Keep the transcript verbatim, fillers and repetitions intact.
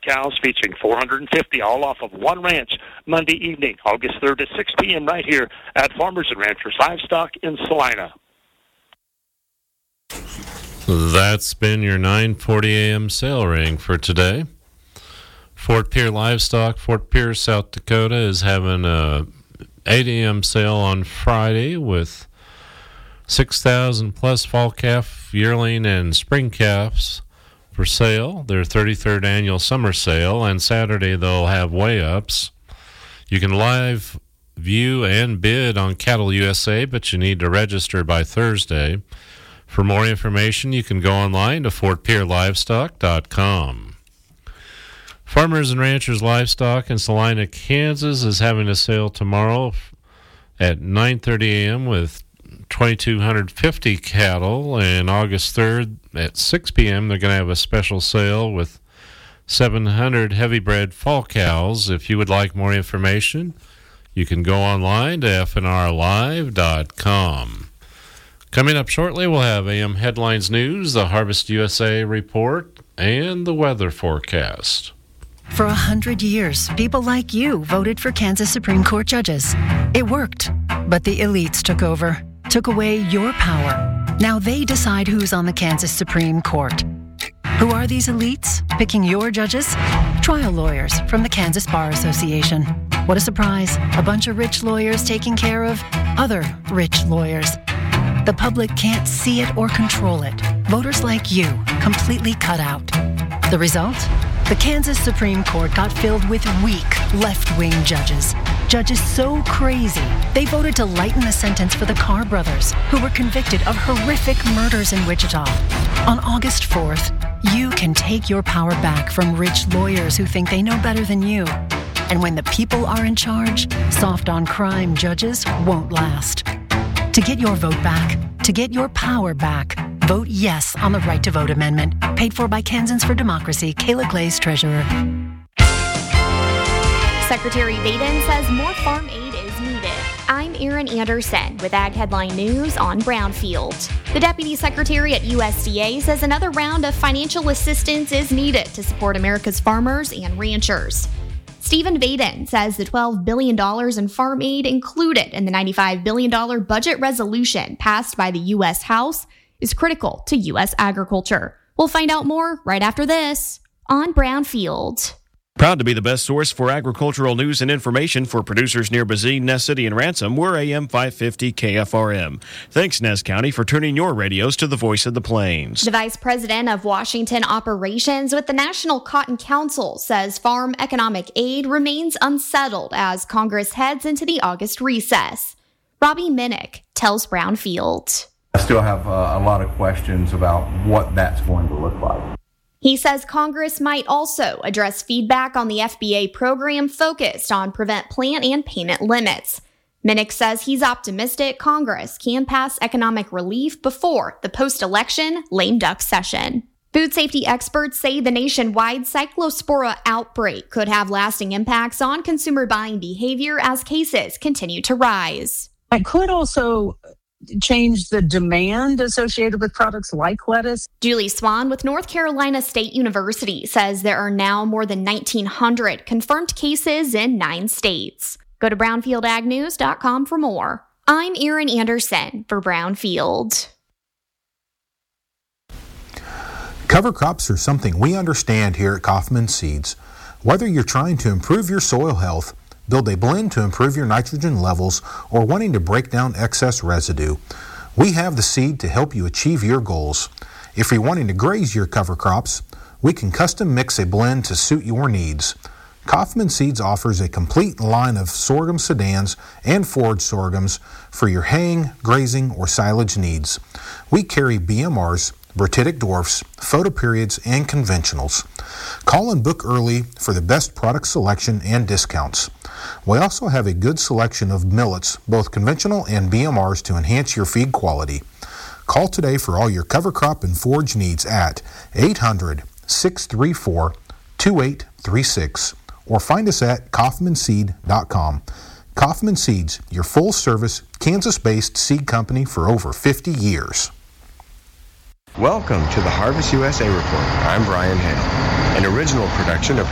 cows featuring four hundred fifty, all off of one ranch, Monday evening, August third at six p.m. right here at Farmers and Ranchers Livestock in Salina. That's been your nine forty a.m. sale ring for today. Fort Pierre Livestock, Fort Pierre, South Dakota, is having a eight a.m. sale on Friday with six thousand plus fall calf, yearling, and spring calves for sale. Their thirty-third annual summer sale, and Saturday they'll have weigh-ups. You can live view and bid on Cattle U S A, but you need to register by Thursday. For more information, you can go online to fort pierre livestock dot com. Farmers and Ranchers Livestock in Salina, Kansas is having a sale tomorrow at nine thirty a.m. with two thousand two hundred fifty cattle, and August third at six p.m. they're going to have a special sale with seven hundred heavy-bred fall cows. If you would like more information, you can go online to f n r live dot com. Coming up shortly, we'll have A M Headlines News, the Harvest U S A report, and the weather forecast. For a hundred years, people like you voted for Kansas Supreme Court judges. It worked, but the elites took over, took away your power. Now they decide who's on the Kansas Supreme Court. Who are these elites picking your judges? Trial lawyers from the Kansas Bar Association. What a surprise, a bunch of rich lawyers taking care of other rich lawyers. The public can't see it or control it. Voters like you completely cut out. The result? The Kansas Supreme Court got filled with weak, left-wing judges. Judges so crazy, they voted to lighten the sentence for the Carr brothers, who were convicted of horrific murders in Wichita. On August fourth, you can take your power back from rich lawyers who think they know better than you. And when the people are in charge, soft-on-crime judges won't last. To get your vote back, to get your power back, vote yes on the Right to Vote Amendment. Paid for by Kansans for Democracy, Kayla Glaze, Treasurer. Secretary Vaden says more farm aid is needed. I'm Erin Anderson with Ag Headline News on Brownfield. The Deputy Secretary at U S D A says another round of financial assistance is needed to support America's farmers and ranchers. Stephen Vaden says the twelve billion dollars in farm aid included in the ninety-five billion dollars budget resolution passed by the U S House is critical to U S agriculture. We'll find out more right after this on Brownfield. Proud to be the best source for agricultural news and information for producers near Bazine, Ness City, and Ransom. We're A M five fifty K F R M. Thanks, Ness County, for turning your radios to the voice of the plains. The Vice President of Washington Operations with the National Cotton Council says farm economic aid remains unsettled as Congress heads into the August recess. Robbie Minnick tells Brownfield. I still have uh, a lot of questions about what that's going to look like. He says Congress might also address feedback on the F B A program focused on prevent plant and payment limits. Minnick says he's optimistic Congress can pass economic relief before the post-election lame duck session. Food safety experts say the nationwide cyclospora outbreak could have lasting impacts on consumer buying behavior as cases continue to rise. It could also change the demand associated with products like lettuce. Julie Swan with North Carolina State University says there are now more than nineteen hundred confirmed cases in nine states. Go to brownfield ag news dot com for more. I'm Erin Anderson for Brownfield. Cover crops are something we understand here at Kaufman Seeds. Whether you're trying to improve your soil health, build a blend to improve your nitrogen levels, or wanting to break down excess residue, we have the seed to help you achieve your goals. If you're wanting to graze your cover crops, we can custom mix a blend to suit your needs. Kaufman Seeds offers a complete line of sorghum sedans and forage sorghums for your haying, grazing, or silage needs. We carry B M Rs, Bratitic dwarfs, photoperiods, and conventionals. Call and book early for the best product selection and discounts. We also have a good selection of millets, both conventional and B M Rs, to enhance your feed quality. Call today for all your cover crop and forage needs at eight hundred, six three four, two eight three six or find us at kaufman seed dot com. Kaufman Seeds, your full-service, Kansas-based seed company for over fifty years. Welcome to the Harvest U S A Report. I'm Brian Hale, an original production of